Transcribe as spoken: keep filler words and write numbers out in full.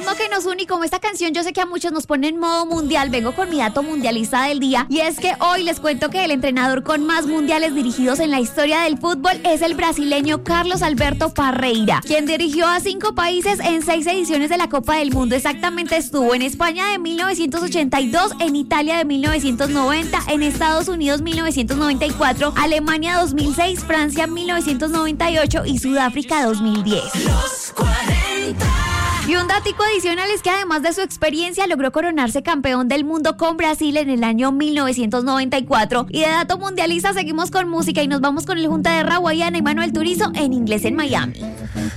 mismo que nos une y como esta canción yo sé que a muchos nos pone en modo mundial, vengo con mi dato mundialista del día y es que hoy les cuento que el entrenador con más mundiales dirigidos en la historia del fútbol es el brasileño Carlos Alberto Parreira, quien dirigió a cinco países en seis ediciones de la Copa del Mundo. Exactamente, estuvo en España de mil novecientos ochenta y dos, en Italia de mil novecientos noventa, en Estados Unidos mil novecientos noventa y cuatro, Alemania dos mil seis, Francia mil novecientos noventa y ocho y Sudáfrica dos mil diez. Los cuarenta. Y un datico adicional es que además de su experiencia logró coronarse campeón del mundo con Brasil en el año mil novecientos noventa y cuatro. Y de dato mundialista seguimos con música y nos vamos con el Junta de Raguayana y Manuel Turizo en Inglés en Miami.